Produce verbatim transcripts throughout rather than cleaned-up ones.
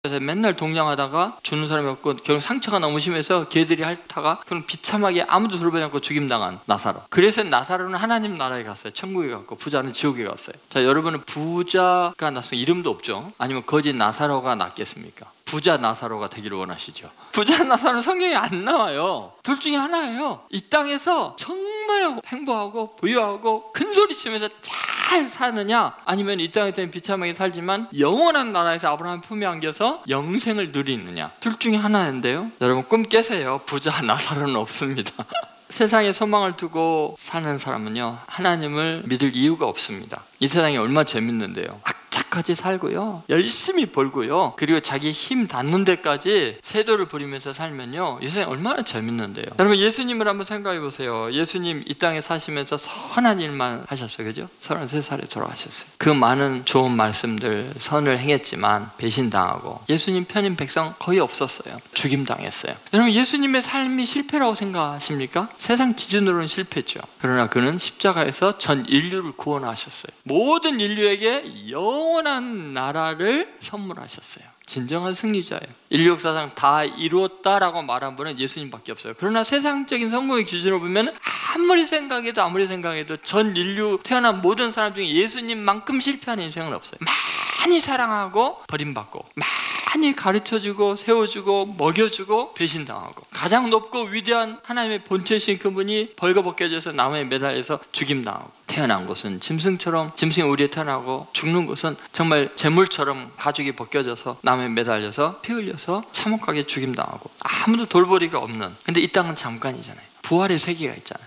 그래서 맨날 동냥하다가 죽는 사람이 없고 결국 상처가 너무 심해서 개들이 핥다가 그럼 비참하게 아무도 돌보지 않고 죽임당한 나사로. 그래서 나사로는 하나님 나라에 갔어요. 천국에 갔고 부자는 지옥에 갔어요. 자, 여러분은 부자가 났으면 이름도 없죠. 아니면 거짓 나사로가 낫겠습니까? 부자 나사로가 되기를 원하시죠. 부자 나사로는 성경에 안 나와요. 둘 중에 하나예요. 이 땅에서 정말 행복하고 부유하고 큰소리치면서 잘 사느냐, 아니면 이 땅에서는 비참하게 살지만 영원한 나라에서 아브라함 품에 안겨서 영생을 누리느냐. 둘 중에 하나인데요, 여러분 꿈 깨세요. 부자 나사로는 없습니다. 세상에 소망을 두고 사는 사람은요, 하나님을 믿을 이유가 없습니다. 이 세상이 얼마나 재밌는데요. 악착같이 살고요, 열심히 벌고요, 그리고 자기 힘 닿는 데까지 세도를 부리면서 살면요, 이 세상이 얼마나 재밌는데요. 여러분 예수님을 한번 생각해 보세요. 예수님 이 땅에 사시면서 선한 일만 하셨어요. 그죠? 서른세 살에 돌아가셨어요. 그 많은 좋은 말씀들, 선을 행했지만 배신당하고 예수님 편인 백성 거의 없었어요. 죽임당했어요. 여러분 예수님의 삶이 실패라고 생각하십니까? 세상 기준으로는 실패죠. 그러나 그는 십자가에서 전 인류를 구원하셨어요. 모든 인류에게 영원한 나라를 선물하셨어요. 진정한 승리자예요. 인류 역사상 다 이루었다라고 말한 분은 예수님밖에 없어요. 그러나 세상적인 성공의 기준으로 보면 아무리 생각해도 아무리 생각해도 전 인류 태어난 모든 사람 중에 예수님만큼 실패한 인생은 없어요. 많이 사랑하고 버림받고, 많이 가르쳐주고 세워주고 먹여주고 배신당하고, 가장 높고 위대한 하나님의 본체이신 그분이 벌거벗겨져서 나무에 매달려서 죽임당하고, 태어난 곳은 짐승처럼, 짐승이 우리에 태어나고, 죽는 곳은 정말 재물처럼 가죽이 벗겨져서 나무에 매달려서 피 흘려서 참혹하게 죽임당하고, 아무도 돌보리가 없는. 근데 이 땅은 잠깐이잖아요. 부활의 세계가 있잖아요.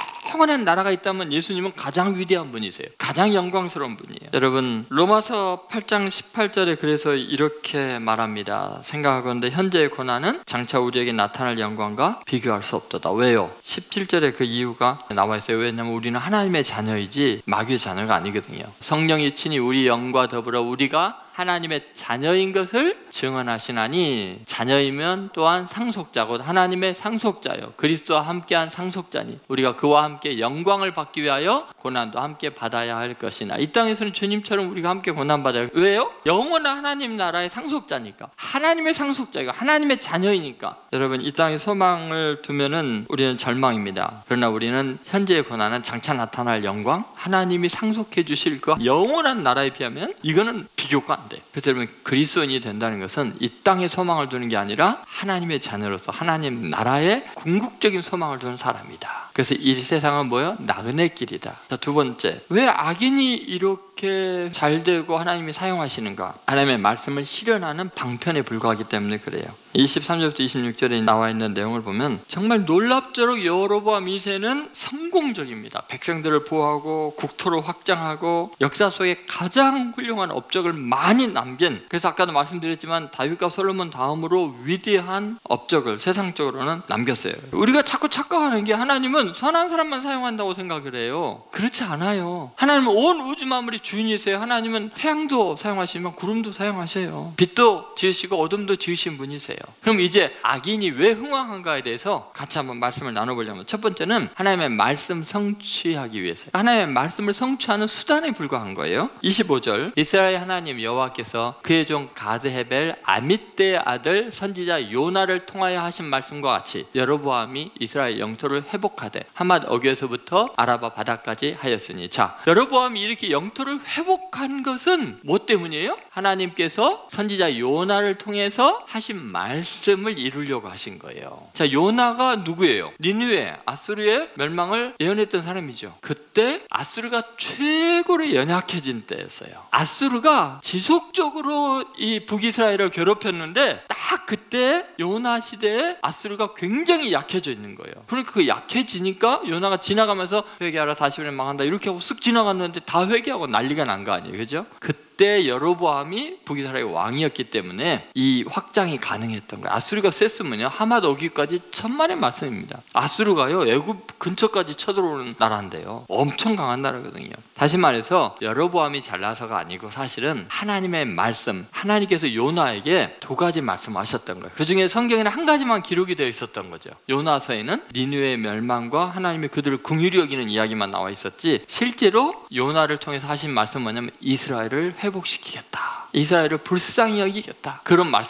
영원한 나라가 있다면 예수님은 가장 위대한 분이세요. 가장 영광스러운 분이에요. 여러분 로마서 팔 장 십팔 절에 그래서 이렇게 말합니다. 생각하건대 현재의 고난은 장차 우리에게 나타날 영광과 비교할 수 없도다. 왜요? 십칠 절에 그 이유가 나와 있어요. 왜냐하면 우리는 하나님의 자녀이지 마귀의 자녀가 아니거든요. 성령이 친히 우리 영과 더불어 우리가 하나님의 자녀인 것을 증언하시나니, 자녀이면 또한 상속자고 하나님의 상속자요, 그리스도와 함께한 상속자니 우리가 그와 함께 영광을 받기 위하여 고난도 함께 받아야 할 것이나. 이 땅에서는 주님처럼 우리가 함께 고난받아요. 왜요? 영원한 하나님 나라의 상속자니까, 하나님의 상속자이고 하나님의 자녀이니까. 여러분 이 땅에 소망을 두면은 우리는 절망입니다. 그러나 우리는 현재의 고난은 장차 나타날 영광, 하나님이 상속해 주실 그 영원한 나라에 비하면 이거는 비교가 안 돼. 그래서 여러분 그리스도인이 된다는 것은 이 땅에 소망을 두는 게 아니라 하나님의 자녀로서 하나님 나라에 궁극적인 소망을 두는 사람이다. 그래서 이 세상은 뭐예요? 나그네 길이다. 자, 두 번째, 왜 악인이 이렇게 잘 되고 하나님이 사용하시는가? 하나님의 말씀을 실현하는 방편에 불과하기 때문에 그래요. 이십삼 절부터 이십육 절에 나와 있는 내용을 보면 정말 놀랍도록 여로보암 이 세는 성공적입니다. 백성들을 보호하고 국토를 확장하고 역사 속에 가장 훌륭한 업적을 많이 남긴, 그래서 아까도 말씀드렸지만 다윗과 솔로몬 다음으로 위대한 업적을 세상적으로는 남겼어요. 우리가 자꾸 착각하는 게 하나님은 선한 사람만 사용한다고 생각을 해요. 그렇지 않아요. 하나님은 온 우주 만물이 주인이세요. 하나님은 태양도 사용하시지만 구름도 사용하셔요. 빛도 지으시고 어둠도 지으신 분이세요. 그럼 이제 악인이 왜 흥왕한가에 대해서 같이 한번 말씀을 나눠보려면, 첫 번째는 하나님의 말씀 성취하기 위해서, 하나님의 말씀을 성취하는 수단에 불과한 거예요. 이십오 절, 이스라엘 하나님 여호와께서 그의 종 가드헤벨 아밋대의 아들 선지자 요나를 통하여 하신 말씀과 같이 여로보암이 이스라엘 영토를 회복하되 하맛 어귀에서부터 아라바 바다까지 하였으니. 자, 여로보암이 이렇게 영토를 회복한 것은 뭐 때문이에요? 하나님께서 선지자 요나를 통해서 하신 말씀을 이루려고 하신 거예요. 자, 요나가 누구예요? 니느웨, 아수르의 멸망을 예언했던 사람이죠. 그때 아수르가 최고로 연약해진 때였어요. 아수르가 지속적으로 이 북이스라엘을 괴롭혔는데 딱 그때 요나 시대에 아수르가 굉장히 약해져 있는 거예요. 그러니까 그 약해지니까 요나가 지나가면서 회개하라 사십 년에 망한다 이렇게 하고 쓱 지나갔는데 다 회개하고 난리가 난 거 아니에요. 그죠? 그때 여로보암이 북이스라엘의 왕이었기 때문에 이 확장이 가능했던 거예요. 아수르가 셌으면요 하맛 어귀까지 천만의 말씀입니다. 아수르가요 애굽 근처까지 쳐들어오는 나라인데요, 엄청 강한 나라거든요. 다시 말해서 여로보암이 잘나서가 아니고 사실은 하나님의 말씀, 하나님께서 요나에게 두 가지 말씀하셨던 거예요. 그 중에 성경에는 한 가지만 기록이 되어 있었던 거죠. 요나서에는 니느웨의 멸망과 하나님이 그들을 긍휼히 여기는 이야기만 나와 있었지, 실제로 요나를 통해서 하신 말씀은 뭐냐면 이스라엘을 회복 회복시키겠다. 이스라엘을 불쌍히 여기겠다. 그런 말씀